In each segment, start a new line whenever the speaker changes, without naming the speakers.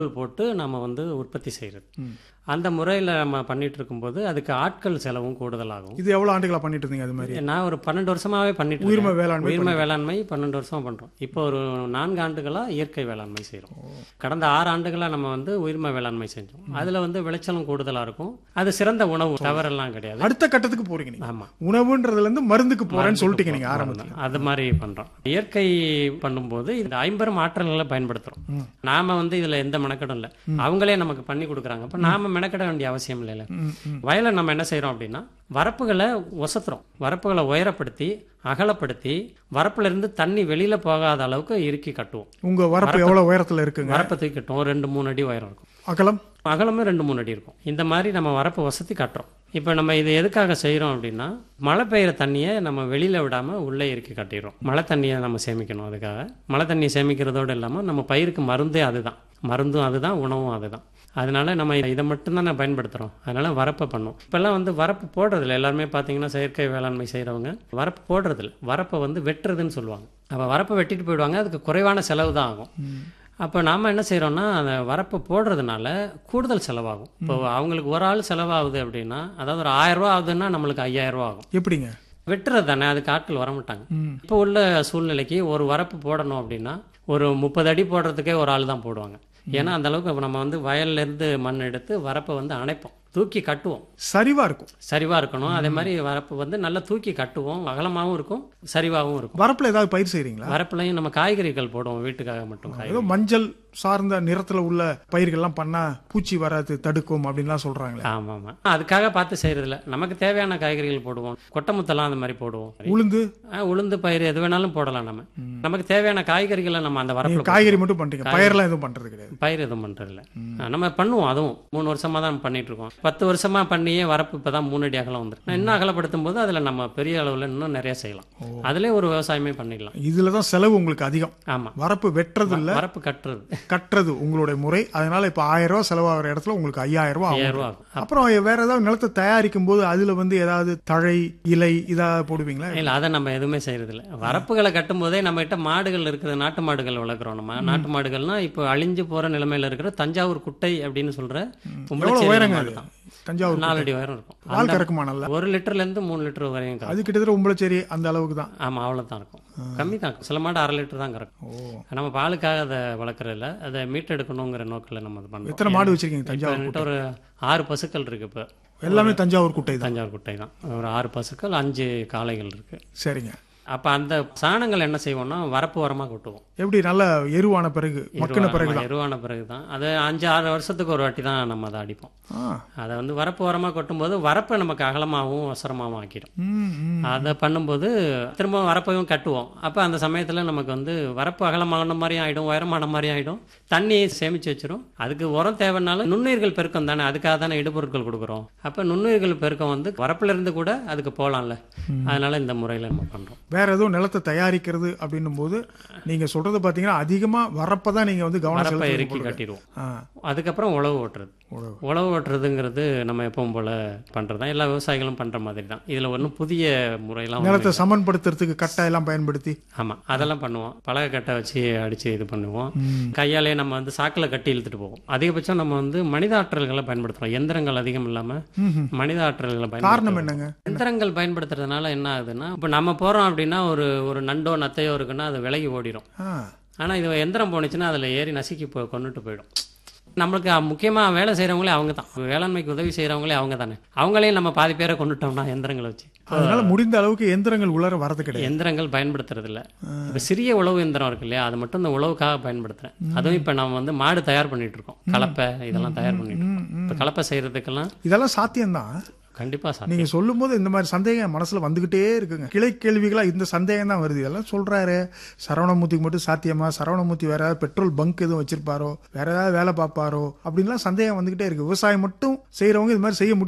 போட்டு நம்ம வந்து உற்பத்தி செய்கிறது. அந்த முறையில் நம்ம பண்ணிட்டு இருக்கும்போது அதுக்கு ஆட்கள் செலவும் கூடுதலாகும்.
இது எவ்வளவு ஆண்டுகளா பண்ணிட்டு இருந்தீங்க அது மாதிரி?
நான் ஒரு 12 வருஷமாவே பண்ணிட்டு
உயிர்ம
இருக்கேன்.
வேளாண்மை
உயிர்ம வேளாண்மை 12 வருஷமா பண்றோம். இப்போ ஒரு 4 ஆண்டுகளா இயற்கை வேளாண்மை செய்றோம். கடந்த 6 ஆண்டுகளா நம்ம வந்து உயிர்ம வேளாண்மை செஞ்சோம். அதுல வந்து விளைச்சலும் கூடுதலா இருக்கும். அது சிறந்த உணவு, தவறெல்லாம் கிடையாது.
அடுத்த கட்டத்துக்கு போறீங்க நீங்க.
ஆமா,
உணவுன்றதுல இருந்து மருந்துக்கு போறேன்னு சொல்லிட்டீங்க நீங்க ஆரம்பத்துல.
அது மாதிரி பண்றோம். இயற்கை பண்ணும்போது இந்த 50 ஆற்றல்களை பயன்படுத்துறோம். நாம வந்து இதுல எந்த மெனக்கெடும் இல்ல, அவங்களே நமக்கு பண்ணி கொடுக்குறாங்க. அப்ப நாம மெனக்கெட வேண்டிய அவசியம் இல்லைல்ல. வயலை நம்ம என்ன செய்றோம் அப்படின்னா, வரப்புகளை ஒசத்துறோம். வரப்புகளை உயரப்படுத்தி அகலப்படுத்தி வரப்புல இருந்து தண்ணி வெளியில போகாத அளவுக்கு இறுக்கி கட்டுவோம்.
உங்க வரப்பு எவ்வளவு உயரத்துல இருக்குங்க?
வரப்பை தூக்கி கட்டுவோம். 2-3 அடி உயரம் இருக்கும்.
அகலம்
அகலமும் 2-3 அடி இருக்கும். இந்த மாதிரி நம்ம வரப்பை வசதி கட்டுறோம். இப்போ நம்ம இது எதுக்காக செய்கிறோம் அப்படின்னா, மழை பெய்கிற தண்ணியை நம்ம வெளியில் விடாமல் உள்ளே இறுக்கி கட்டிடுறோம். மழை தண்ணியை நம்ம சேமிக்கணும். அதுக்காக மழை தண்ணியை சேமிக்கிறதோடு இல்லாமல் நம்ம பயிருக்கு மருந்தே அதுதான், மருந்தும் அதுதான், உணவும் அதுதான். அதனால நம்ம இதை மட்டும்தான் நான் பயன்படுத்துகிறோம். அதனால வரப்பை பண்ணுவோம். இப்போல்லாம் வந்து வரப்பு போடுறதில்ல. எல்லாருமே பார்த்தீங்கன்னா செயற்கை வேளாண்மை செய்கிறவங்க வரப்பு போடுறதில்ல, வரப்பை வந்து வெட்டுறதுன்னு சொல்லுவாங்க. அப்போ வரப்பை வெட்டிட்டு போயிடுவாங்க. அதுக்கு குறைவான செலவு தான் ஆகும். அப்போ நாம் என்ன செய்கிறோம்னா, அந்த வரப்பை போடுறதுனால கூடுதல் செலவாகும். இப்போ அவங்களுக்கு ஒரு ஆள் செலவாகுது அப்படின்னா, அதாவது ஒரு 1000 ரூபா ஆகுதுன்னா நம்மளுக்கு 5000 ரூபா ஆகும்.
எப்படிங்க?
வெட்டுறது தானே, அதுக்கு ஆட்கள் வர மாட்டாங்க. இப்போ உள்ள சூழ்நிலைக்கு ஒரு வரப்பு போடணும் அப்படின்னா ஒரு 30 அடி போடுறதுக்கே ஒரு ஆள் தான் போடுவாங்க. ஏன்னா அந்த அளவுக்கு நம்ம வந்து வயல்ல இருந்து மண் எடுத்து வரப்பை வந்து அணைப்போம், தூக்கி கட்டுவோம்.
சரிவா இருக்கும்.
சரிவா இருக்கணும். அதே மாதிரி வரப்பு வந்து நல்லா தூக்கி கட்டுவோம். அகலமாகவும் இருக்கும், சரிவாகவும் இருக்கும்.
வரப்புல ஏதாவது பயிர் செய்றீங்களா?
வரப்புலையும் நம்ம காய்கறிகள் போடுவோம், வீட்டுக்காக மட்டும்.
ஏதோ மஞ்சள் சார்ந்த நிறத்துல உள்ள பயிர்கள்லாம் பண்ணா பூச்சி வராது தடுக்கும் அப்படின்லாம் சொல்றாங்களே.
ஆமா ஆமா, அதுக்காக பார்த்து செய்யறதில்ல. நமக்கு தேவையான காய்கறிகள் போடுவோம். கொட்டமுத்தெல்லாம் அந்த மாதிரி போடுவோம்.
உளுந்து
உளுந்து பயிர் எது வேணாலும் போடலாம். நம்ம நமக்கு தேவையான காய்கறிகளை நம்ம அந்த வரப்புல
காய்கறி மட்டும் பண்றீங்க, பயிரெல்லாம் எதுவும் பண்றது கிடையாது.
பயிர் எதுவும் பண்றதில்ல. நம்ம பண்ணுவோம். அதுவும் 3 வருஷமா தான் பண்ணிட்டு இருக்கோம். 10 வருஷமா பண்ணியே வரப்பு இப்பதான் 3 அடி அகலம் வந்துருக்கு. இன்னும் அகலப்படுத்தும் போது அதுல நம்ம பெரிய அளவுல இன்னும் நிறைய செய்யலாம். அதுல ஒரு விவசாயமே பண்ணிடலாம்.
இதுலதான் செலவு உங்களுக்கு அதிகம்.
ஆமா,
வரப்பு வெட்டுறது இல்ல,
வரப்பு
கட்டுறது உங்களுடைய முறை. அதனால இப்ப 1000 ரூபாய் செலவாகிற இடத்துல உங்களுக்கு 5000 ரூபாய்
5000 ரூபா
ஆகும். அப்புறம் வேற ஏதாவது நிலத்தை தயாரிக்கும் போது அதுல வந்து ஏதாவது தழை இலை இதா போடுவீங்களா?
இல்ல, அதை நம்ம எதுவுமே செய்யறது இல்ல. வரப்புகளை கட்டும் போதே நம்ம கிட்ட மாடுகள் இருக்குது, நாட்டு மாடுகள் வளர்க்குறோம். நம்ம நாட்டு மாடுகள்னா இப்போ அழிஞ்சு போற நிலைமையில இருக்கிற தஞ்சாவூர் குட்டை அப்படின்னு சொல்ற
உயரங்க அது? தஞ்சாவூர்
4 அடி உயரம் இருக்கும்.
பால் கறக்குமா நல்லா?
1 லிட்டர்ல இருந்து 3 லிட்டர் வரையும் கறக்கும்.
அது கிட்டத்தட்ட உம்பளச்சேரி அந்த அளவுக்கு தான்.
ஆமா, அவ்வளவுதான் இருக்கும். கம்மி தான். சில மாடு 1/2 லிட்டர் தான் கறக்கும். நம்ம பாலுக்காக அதை வளர்க்கறது இல்ல, அதை மீட்டெடுக்கணுங்கிற நோக்கில் நம்ம அது பண்றோம்.
எத்தனை மாடு வச்சிருக்கீங்க தஞ்சாவூர்?
ஒரு 6 பசுக்கள் இருக்கு. இப்போ
எல்லாமே தஞ்சாவூர் குட்டை தான்.
தஞ்சாவூர் குட்டை தான். ஒரு 6 பசுக்கள், 5 காளைகள் இருக்கு.
சரிங்க.
அப்ப அந்த சாணங்கள் என்ன செய்வோம்னா வரப்பு ஓரமா கொட்டுவோம்.
எப்படி நல்ல எருவான பிறகு, மக்கின பிறகு தான்?
எருவான பிறகு தான். அது 5-6 வருஷத்துக்கு ஒரு வாட்டி தான் நம்ம அதை அடிப்போம். அதை வந்து வரப்பு ஓரமா கொட்டும்போது வரப்பை நமக்கு அகலமாகவும் அவசரமாகவும் ஆக்கிடும். அதை பண்ணும்போது திரும்ப வரப்பையும் கட்டுவோம். அப்ப அந்த சமயத்துல நமக்கு வந்து வரப்பு அகலமான மாதிரியும் ஆயிடும், உயரமான மாதிரியும் ஆயிடும், தண்ணியை சேமிச்சு வச்சிரும். அதுக்கு உரம் தேவைன்னாலும் நுண்ணுயிர்கள் பெருக்கம் தானே, அதுக்காக தானே இடுபொருட்கள் கொடுக்குறோம். அப்ப நுண்ணுயிர்கள் பெருக்கம் வந்து வரப்புல இருந்து கூட அதுக்கு போகலாம்ல. அதனால இந்த முறையில நம்ம பண்றோம்.
வேற எதுவும் நிலத்தை தயாரிக்கிறது அப்படின்னும் போது நீங்க சொல்றது பாத்தீங்கன்னா அதிகமா வரப்பதான் நீங்க வந்து கவனம்
இறுக்கி கட்டிடுவோம். அதுக்கப்புறம் உழவு ஓட்டுறது. உழவு ஓட்டுறதுங்கிறது நம்ம எப்பவும் போல பண்றதுதான், எல்லா விவசாயிகளும் பண்ற மாதிரி தான். இதுல ஒன்றும் புதிய முறையெல்லாம்
நிலத்தை சமன்படுத்துறதுக்கு கட்டை எல்லாம் பயன்படுத்தி
ஆமா அதெல்லாம் பண்ணுவோம். பலகை கட்டை வச்சு அடிச்சு இது பண்ணுவோம். கையாலே நம்ம வந்து சாக்குல கட்டி இழுத்துட்டு போவோம். அதிகபட்சம் நம்ம வந்து மனித ஆற்றல்களை பயன்படுத்துறோம். எந்திரங்கள் அதிகம் இல்லாம மனித ஆற்றல்களை
காரணம் என்னங்க?
எந்திரங்கள் பயன்படுத்துறதுனால என்ன ஆகுதுன்னா, இப்ப நம்ம போறோம் அப்படின்னா ஒரு நண்டோ நத்தையோ இருக்குன்னா அது விலகி ஓடிடும். ஆனா இது எந்திரம் போனுச்சுன்னா அதுல ஏறி நசுக்கி கொண்டுட்டு போயிடும். நம்மளுக்கு முக்கியமா வேலை செய்யறவங்களே அவங்க தான். வேளாண்மைக்கு உதவி செய்யறவங்களே அவங்க தானே. அவங்களையும் நம்ம பாதி பேரை கொண்டுட்டோம்னா எந்திரங்களை வச்சு.
அதனால முடிந்த அளவுக்கு எந்திரங்கள் உலர வரது கிடையாது.
எந்திரங்கள் பயன்படுத்துறது இல்ல. இப்ப சிறிய உழவு எந்திரம் இருக்கு இல்லையா, அது மட்டும் இந்த உழவுக்காக பயன்படுத்துறேன். அதுவும் இப்ப நம்ம வந்து மாடு தயார் பண்ணிட்டு இருக்கோம், கலப்பை இதெல்லாம் தயார் பண்ணிட்டு இருக்கோம். இப்ப கலப்பை செய்யறதுக்கெல்லாம்
இதெல்லாம் சாத்தியம்தான்.
கண்டிப்பா சார்.
நீங்க சொல்லும் போது இந்த மாதிரி சந்தேகம் மனசுல வந்துகிட்டே இருக்குங்க. கிளை கேள்விகளா இந்த சந்தேகம் தான் வருது. இதெல்லாம் சொல்றாரு, சரவணமூர்த்திக்கு மட்டும் சாத்தியமா? சரவணமூர்த்தி வேற பெட்ரோல் பங்க் எதுவும் வச்சிருப்பாரோ, வேற ஏதாவது வேலை பார்ப்பாரோ அப்படின்லாம் சந்தேகம் வந்துகிட்டே இருக்கு. விவசாயம் மட்டும் செய்யறவங்க இது மாதிரி செய்ய முடியும்?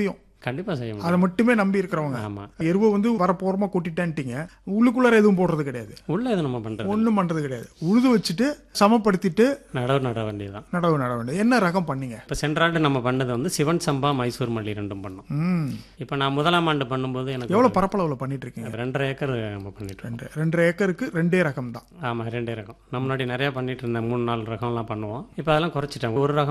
கண்டிப்பாக செய்ய முடியும்.
அதை மட்டுமே நம்பி இருக்கிறவங்க
ஆமாம்.
எருவை வந்து வரப்போறமா கொட்டிட்டான்ட்டீங்க, உள்ளுக்குள்ளார எதுவும் போடுறது கிடையாது,
உள்ள எதுவும் நம்ம பண்ணுறது
ஒன்றும் பண்றது கிடையாது. உழுது வச்சுட்டு சமப்படுத்திட்டு
நட வேண்டியதுதான்.
நடவு நட வேண்டியது. என்ன ரகம் பண்ணீங்க?
இப்போ சென்ற ஆண்டு நம்ம பண்ணது வந்து சிவன் சம்பா மைசூர் மல்லி ரெண்டும் பண்ணோம்.
ம்
இப்போ நான் முதலாம் ஆண்டு பண்ணும்போது எனக்கு
எவ்வளவு பரப்பளவுல பண்ணிட்டு இருக்கீங்க?
2.5 ஏக்கர் நம்ம பண்ணிட்டு இருக்கோம்.
2.5 ஏக்கருக்கு 2 ரகம் தான்.
ஆமாம், 2 ரகம். நம்ம முன்னாடி நிறையா பண்ணிட்டு இருந்தேன், 3-4 ரகம்லாம் பண்ணுவோம். இப்போ அதெல்லாம் குறைச்சிட்டேன். ஒரு ரகம்